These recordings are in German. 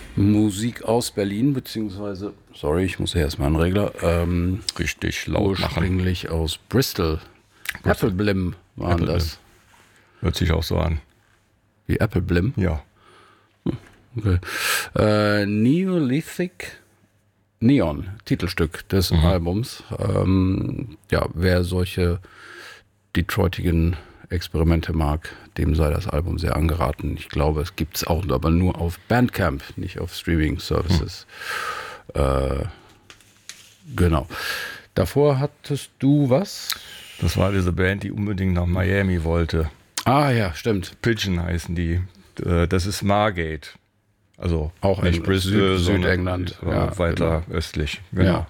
Musik aus Berlin, beziehungsweise, sorry, ich muss ja erstmal einen Regler, Richtig laut machen. ursprünglich aus Bristol. Apple Blim waren Apple das. Hört sich auch so an. Wie Apple Blim? Ja. Okay. Neolithic Neon, Titelstück des Albums. Ja, wer solche detroitigen Experimente mag, dem sei das Album sehr angeraten. Ich glaube, es gibt es auch, aber nur auf Bandcamp, nicht auf Streaming-Services. Genau. Davor hattest du was? Das war diese Band, die unbedingt nach Miami wollte. Ah ja, stimmt. Pigeon heißen die. Das ist Margate. Also Auch nicht in Bristol, Südengland. sondern weiter östlich. Genau.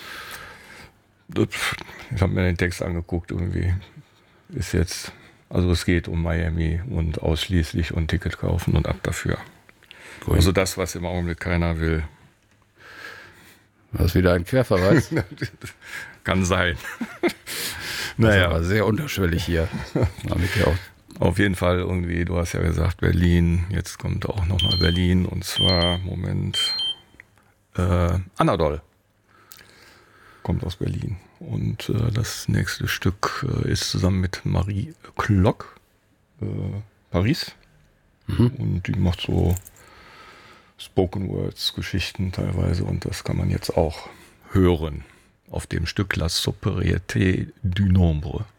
Ich habe mir den Text angeguckt, irgendwie ist jetzt, also es geht um Miami und ausschließlich und Ticket kaufen und ab dafür. Cool. Also das, was im Augenblick keiner will. Das ist wieder ein Querverweis. Kann sein. Naja, aber sehr unterschwellig hier. Damit ja auch auf jeden Fall irgendwie, du hast ja gesagt Berlin, jetzt kommt auch nochmal Berlin und zwar, Moment, Anadol kommt aus Berlin und das nächste Stück ist zusammen mit Marie Klock, Paris, und die macht so Spoken Words Geschichten teilweise und das kann man jetzt auch hören auf dem Stück La Supériorité du Nombre.